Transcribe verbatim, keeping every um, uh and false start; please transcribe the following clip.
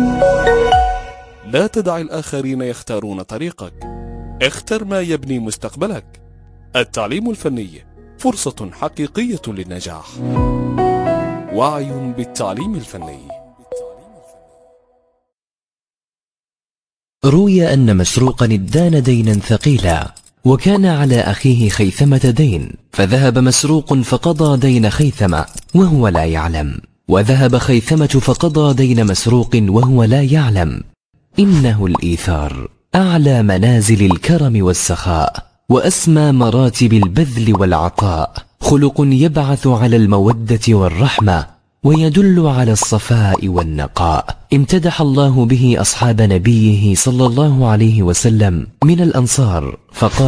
لا تدع الآخرين يختارون طريقك، اختر ما يبني مستقبلك. التعليم الفني فرصة حقيقية للنجاح. وعي بالتعليم الفني. روي أن مسروقا ادان دينا ثقيلا، وكان على أخيه خيثمة دين، فذهب مسروق فقضى دين خيثمة وهو لا يعلم، وذهب خيثمة فقضى دين مسروق وهو لا يعلم. إنه الإيثار أعلى منازل الكرم والسخاء، وأسمى مراتب البذل والعطاء، خلق يبعث على المودة والرحمة، ويدل على الصفاء والنقاء. امتدح الله به أصحاب نبيه صلى الله عليه وسلم من الأنصار فقال: